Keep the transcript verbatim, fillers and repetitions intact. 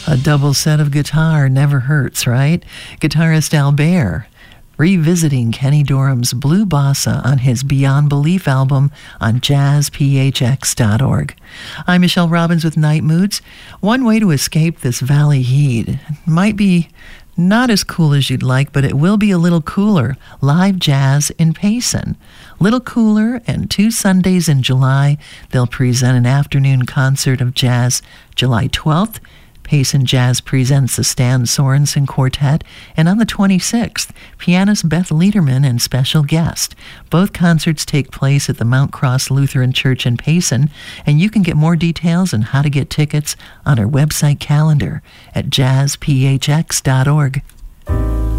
A double set of guitar never hurts, right? Guitarist Albert revisiting Kenny Dorham's Blue Bossa on his Beyond Belief album on jazz p h x dot org. I'm Michelle Robbins with Night Moods. One way to escape this valley heat might be not as cool as you'd like, but it will be a little cooler. Live jazz in Payson. Little cooler, and two Sundays in July, they'll present an afternoon concert of jazz. July twelfth, Payson Jazz presents the Stan Sorensen Quartet, and on the twenty-sixth, pianist Beth Lederman and special guest. Both concerts take place at the Mount Cross Lutheran Church in Payson, and you can get more details on how to get tickets on our website calendar at jazz p h x dot org.